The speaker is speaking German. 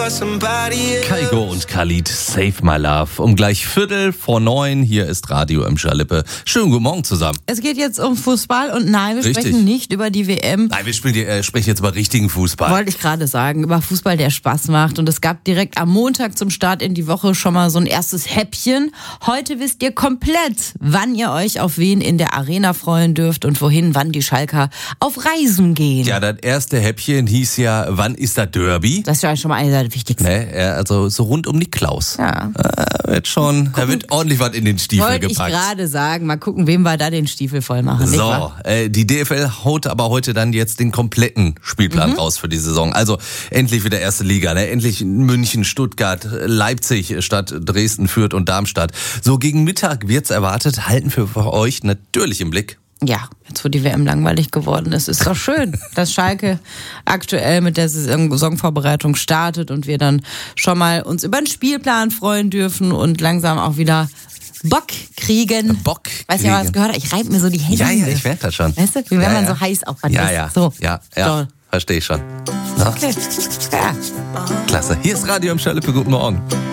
Kygo und Khalid, Save My Love. Um gleich 8:45, hier ist Radio im Schalippe. Schönen guten Morgen zusammen. Es geht jetzt um Fußball und nein, wir Richtig. sprechen nicht über die WM. Nein, wir sprechen jetzt über richtigen Fußball. Wollte ich gerade sagen, über Fußball, der Spaß macht. Und es gab direkt am Montag zum Start in die Woche schon mal so ein erstes Häppchen. Heute wisst ihr komplett, wann ihr euch auf wen in der Arena freuen dürft und wohin, wann die Schalker auf Reisen gehen. Ja, das erste Häppchen hieß ja, wann ist das Derby? Das ist ja schon mal eine der wichtigsten. Ne, also so rund um die Klaus. Ja. Da wird ordentlich was in den Stiefel Wollte ich gepackt. gerade sagen, mal gucken, wem wir da den Stiefel voll machen. nicht So, wahr? die DFL haut aber heute dann jetzt den kompletten Spielplan raus für die Saison. Also endlich wieder erste Liga, ne? Endlich München, Stuttgart, Leipzig statt Dresden, Fürth und Darmstadt. So gegen Mittag wird's erwartet, halten für euch natürlich im Blick. Ja, jetzt wo die WM langweilig geworden ist, ist doch schön, dass Schalke aktuell mit der Saisonvorbereitung startet und wir dann schon mal uns über den Spielplan freuen dürfen und langsam auch wieder Bock kriegen. Weißt du, ja, was gehört? Ich reibe mir so die Hände. Ja, ich merke das schon. Weißt du, wie wenn man so heiß auf was ist. So. Ja, So. verstehe ich schon. Ja. Okay. Ja. Klasse. Hier ist Radio im Schalippe. Guten Morgen.